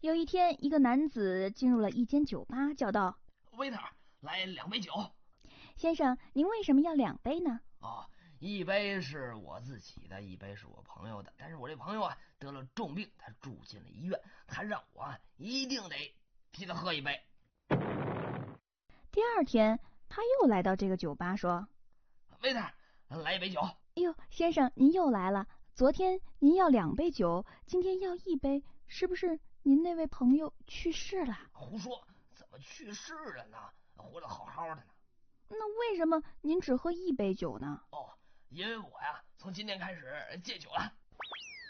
有一天，一个男子进入了一间酒吧，叫道： 维特，来2杯酒。 先生，您为什么要2杯呢？ 一杯是我自己的，一杯是我朋友的。但是我这朋友得了重病，他住进了医院，他让我一定得替他喝一杯。 第二天，他又来到这个酒吧，说： 维特，来1杯酒。 哟，先生，您又来了。昨天您要2杯酒，今天要1杯，是不是您那位朋友去世了？ 胡说，怎么去世了呢？活得好好的呢。 那为什么您只喝1杯酒呢？ 因为我从今天开始戒酒了。